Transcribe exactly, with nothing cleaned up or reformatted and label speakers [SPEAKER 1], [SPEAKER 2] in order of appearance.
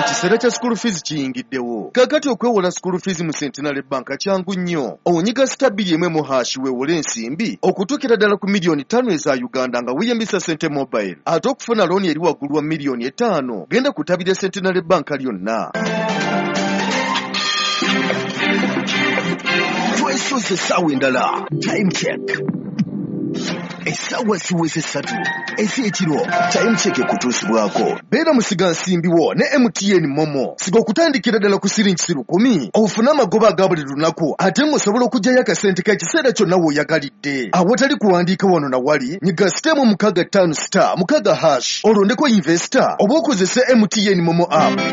[SPEAKER 1] Ekiseera kya school fees kiyingiddewo. Kaakati okwewola school fees mu Centenary Bank kyangu nnyo. Onyiga star bbiri emu emu hash weewole ensimbi okutuukira ddala ku miliyoni ttaano eza Uganda nga weeyambisa Sente Mobile. Ate okufuna looni eri waggulu wa miliyoni etaano genda kutabira Centenary Bank lyonna.
[SPEAKER 2] Twesoze essaawa endala. Time check. Essaawa siweze ssatu ez'ekiro. Time check ekutuusibwako.
[SPEAKER 1] Beera musiga nsimbiwo ne M T N Momo. Siga okutandikira ddala ku siringi lukumi ofune amagoba aga buli lunaku ate ng'osobola okuggyayo akasente k'ekiseera kyonna w'oyagalidde. Awatali kuwandiika wano na wali nyiga sitemu mukaaga ttaano star mukaaga hash olondeko investor oba okozese M T N Momo app.